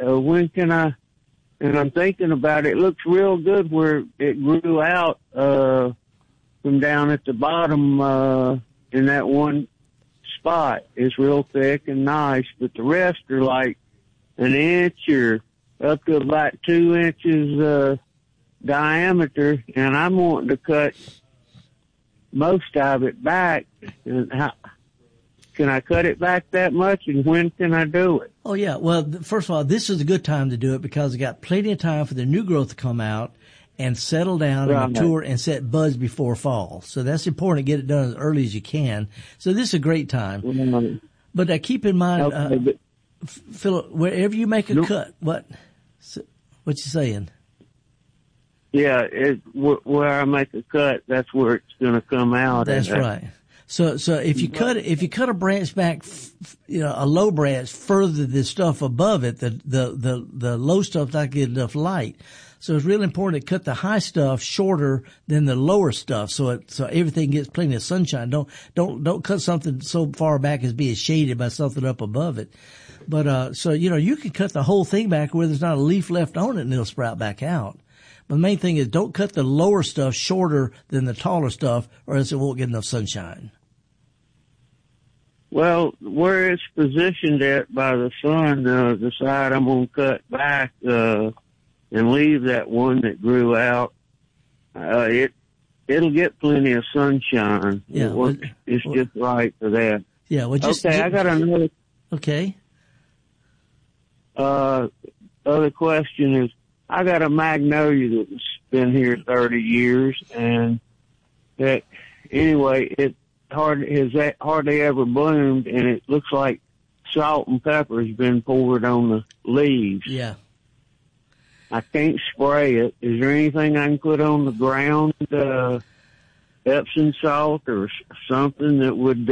when can I, and I'm thinking about it, it looks real good where it grew out, from down at the bottom, in that one spot. It's real thick and nice, but the rest are like an inch or up to about 2 inches, diameter, and I'm wanting to cut most of it back. And how can I cut it back that much, and when can I do it? Oh, yeah. Well, first of all, this is a good time to do it because you got plenty of time for the new growth to come out and settle down and mature and set buds before fall. So that's important to get it done as early as you can. So this is a great time. But keep in mind, Philip, wherever you make a cut, what you saying? Yeah, where I make a cut, that's where it's going to come out. That's right. So if you cut a branch back, a low branch further the stuff above it, the low stuff not get enough light. So it's really important to cut the high stuff shorter than the lower stuff, so everything gets plenty of sunshine. Don't cut something so far back as being shaded by something up above it. But so you can cut the whole thing back where there's not a leaf left on it, and it'll sprout back out. But the main thing is don't cut the lower stuff shorter than the taller stuff, or else it won't get enough sunshine. Well, where it's positioned at by the sun, the side I'm going to cut back and leave that one that grew out, it'll get plenty of sunshine. Yeah, it's just right for that. Yeah, well, I got another. Okay. Other question is, I got a magnolia that's been here 30 years, and that anyway, it hardly ever bloomed, and it looks like salt and pepper has been poured on the leaves. Yeah. I can't spray it. Is there anything I can put on the ground, Epsom salt or something that would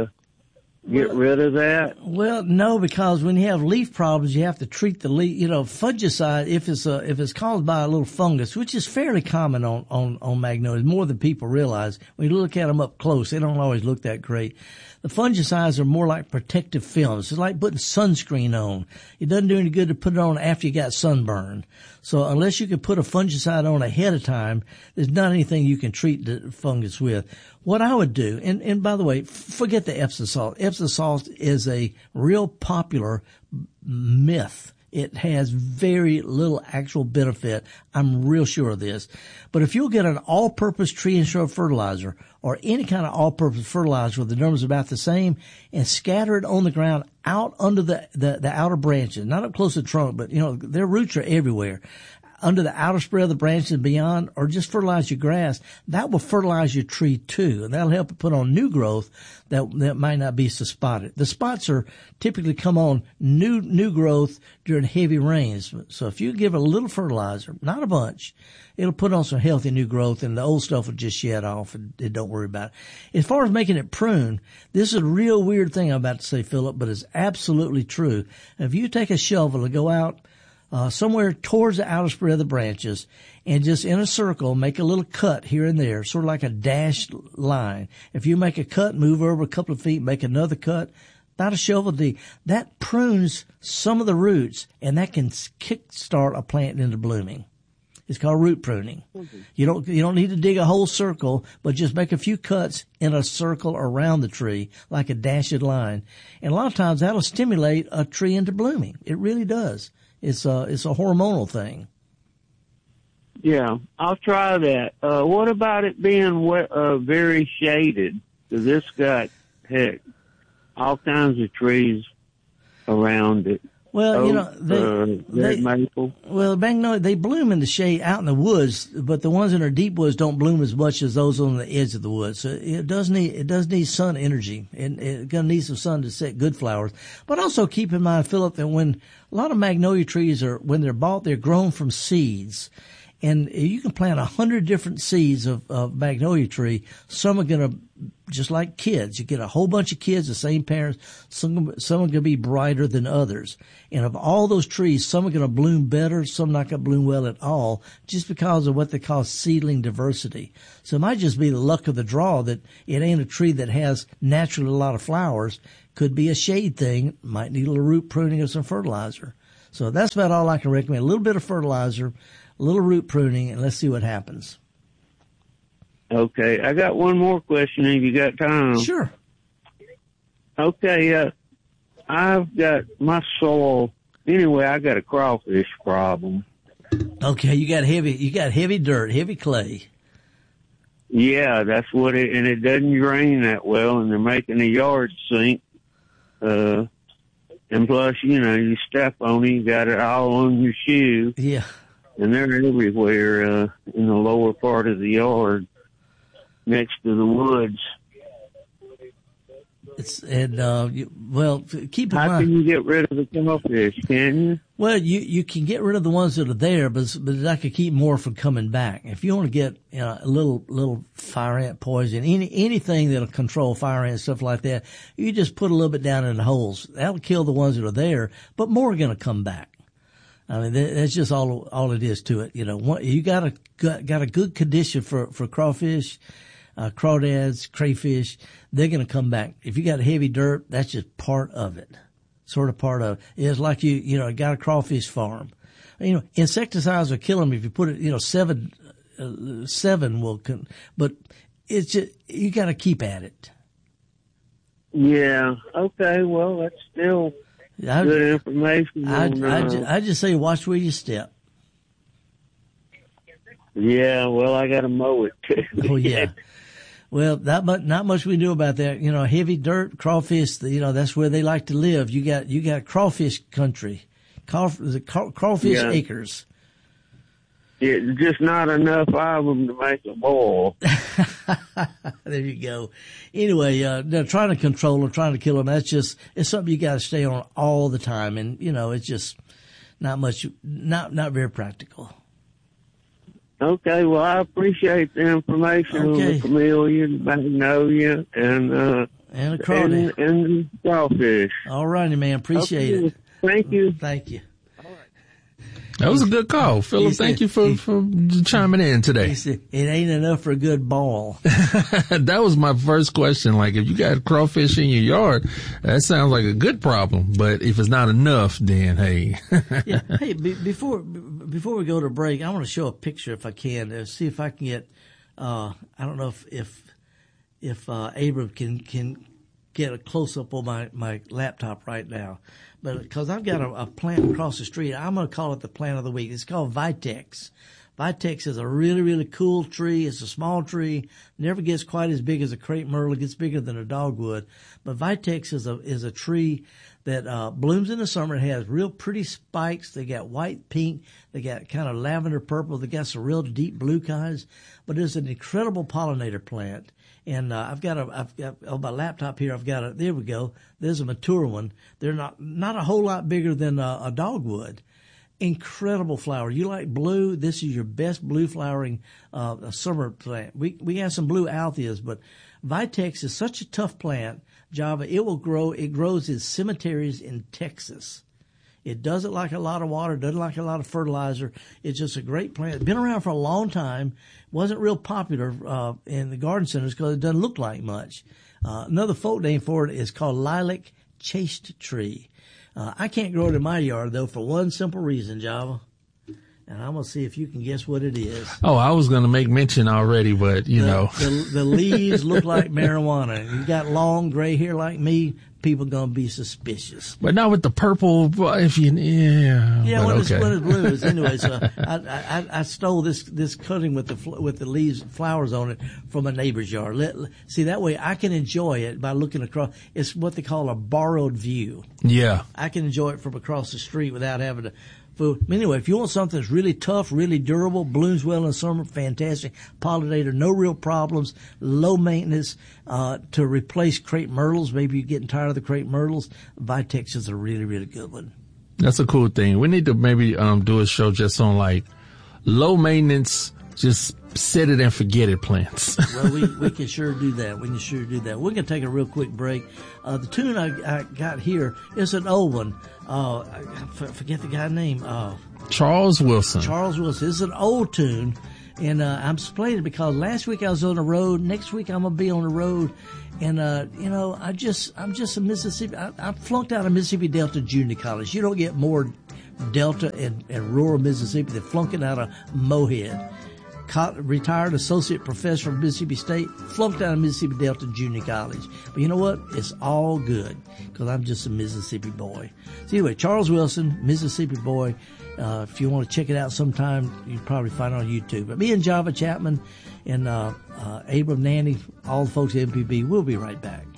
get rid of that? Well, no, because when you have leaf problems, you have to treat the leaf. Fungicide, if it's caused by a little fungus, which is fairly common on magnolias, more than people realize. When you look at them up close, they don't always look that great. The fungicides are more like protective films. It's like putting sunscreen on. It doesn't do any good to put it on after you got sunburn. So unless you can put a fungicide on ahead of time, there's not anything you can treat the fungus with. What I would do, and by the way, forget the Epsom salt. Epsom salt is a real popular myth. It has very little actual benefit. I'm real sure of this. But if you'll get an all-purpose tree and shrub fertilizer or any kind of all-purpose fertilizer where the numbers are about the same and scatter it on the ground out under the outer branches, not up close to the trunk, but, their roots are everywhere, under the outer spread of the branches and beyond, or just fertilize your grass, that will fertilize your tree too, and that'll help it put on new growth that might not be so spotted. The spots are typically come on new growth during heavy rains. So if you give it a little fertilizer, not a bunch, it'll put on some healthy new growth, and the old stuff will just shed off, and don't worry about it. As far as making it prune, this is a real weird thing I'm about to say, Philip, but it's absolutely true. If you take a shovel and go out somewhere towards the outer spread of the branches and just in a circle make a little cut here and there, sort of like a dashed line. If you make a cut, move over a couple of feet, make another cut, about a shovel deep, that prunes some of the roots, and that can kickstart a plant into blooming. It's called root pruning. Mm-hmm. You don't need to dig a whole circle, but just make a few cuts in a circle around the tree, like a dashed line. And a lot of times that'll stimulate a tree into blooming. It really does. It's a hormonal thing. Yeah, I'll try that. What about it being very shaded? Because this got, all kinds of trees around it. Well, maple. Well, magnolia, they bloom in the shade out in the woods, but the ones in our deep woods don't bloom as much as those on the edge of the woods. So it does need sun energy, and it's gonna need some sun to set good flowers. But also keep in mind, Philip, that when a lot of magnolia trees when they're bought, they're grown from seeds. And you can plant 100 different seeds of magnolia tree. Some are going to, just like kids, you get a whole bunch of kids, the same parents. Some are going to be brighter than others. And of all those trees, some are going to bloom better, some not going to bloom well at all, just because of what they call seedling diversity. So it might just be the luck of the draw that it ain't a tree that has naturally a lot of flowers. Could be a shade thing, might need a little root pruning or some fertilizer. So that's about all I can recommend. A little bit of fertilizer, a little root pruning, and let's see what happens. Okay, I got one more question if you got time. Sure. Okay, I've got my soil. Anyway, I got a crawfish problem. Okay, you got heavy dirt, heavy clay. Yeah, that's what and it doesn't drain that well, and they're making the yard sink. And plus, you step on it, you got it all on your shoe. Yeah. And they're everywhere, in the lower part of the yard, next to the woods. Keep in mind. How can you get rid of the crawfish? Can you? Well, you can get rid of the ones that are there, but that could keep more from coming back. If you want to get a little fire ant poison, anything that'll control fire ants, stuff like that, you just put a little bit down in the holes. That'll kill the ones that are there, but more are going to come back. I mean, that's just all it is to it. You got a good condition for crawfish. Crawdads, crayfish, they're going to come back. If you got heavy dirt, that's just part of it. Sort of part of it. It's like you got a crawfish farm. Insecticides will kill them if you put it, 7 will, but it's just, you got to keep at it. Yeah. Okay. Well, that's still good information. I just say watch where you step. Yeah. Well, I got to mow it too. Oh yeah. Well, not much we do about that. Heavy dirt, crawfish, that's where they like to live. You got crawfish country, crawfish acres. Yeah, just not enough of them to make a boil. There you go. Anyway, they're trying to control them, trying to kill them. It's something you got to stay on all the time. And, it's just not much, not very practical. Okay, well, I appreciate the information on the chameleon, magnolia, and the crawdad. And the crawfish. All righty, man. Appreciate it. Thank you. Thank you. That was a good call, Philip. Thank you for chiming in today. He said, it ain't enough for a good ball. That was my first question. Like, if you got crawfish in your yard, that sounds like a good problem. But if it's not enough, then hey. Yeah. Hey, before we go to break, I want to show a picture if I can to see if I can get. I don't know if Abram can get a close up on my laptop right now. But because I've got a plant across the street, I'm going to call it the plant of the week. It's called Vitex. Vitex is a really, really cool tree. It's a small tree. Never gets quite as big as a crepe myrtle. It gets bigger than a dogwood. But Vitex is a tree that blooms in the summer. It has real pretty spikes. They got white, pink. They got kind of lavender purple. They got some real deep blue kinds. But it's an incredible pollinator plant. And I've got on my laptop here. There we go. There's a mature one. They're not a whole lot bigger than a dogwood. Incredible flower. You like blue? This is your best blue flowering summer plant. We have some blue althias, but Vitex is such a tough plant, Java. It will grow. It grows in cemeteries in Texas. It doesn't like a lot of water, doesn't like a lot of fertilizer. It's just a great plant. It's been around for a long time. Wasn't real popular in the garden centers because it doesn't look like much. Another folk name for it is called lilac chaste tree. I can't grow it in my yard, though, for one simple reason, Java. And I'm going to see if you can guess what it is. Oh, I was going to make mention already, but, The leaves look like marijuana. You got long gray hair like me, people going to be suspicious. But not with the purple, Yeah, when it's blue. Anyway, so I stole this cutting with the leaves, flowers on it from a neighbor's yard. See, that way I can enjoy it by looking across. It's what they call a borrowed view. Yeah. I can enjoy it from across the street without having to. Anyway, if you want something that's really tough, really durable, blooms well in summer, fantastic pollinator, no real problems, low maintenance, to replace crepe myrtles, maybe you're getting tired of the crepe myrtles, Vitex is a really, really good one. That's a cool thing. We need to maybe do a show just on like low maintenance, just set it and forget it plants. Well, we can sure do that. We can sure do that. We're going to take a real quick break. The tune I got here is an old one. I forget the guy's name. Charles Wilson. Charles Wilson. It's an old tune. And I'm playing it because last week I was on the road. Next week I'm going to be on the road. And, I'm just a Mississippi. I flunked out of Mississippi Delta Junior College. You don't get more Delta and rural Mississippi. They're flunking out of Mohead. Retired associate professor from Mississippi State, flunked out of Mississippi Delta Junior College. But you know what? It's all good because I'm just a Mississippi boy. So anyway, Charles Wilson, Mississippi boy. If you want to check it out sometime, you can probably find it on YouTube. But me and Java Chapman and Abram Nanny, all the folks at MPB, we'll be right back.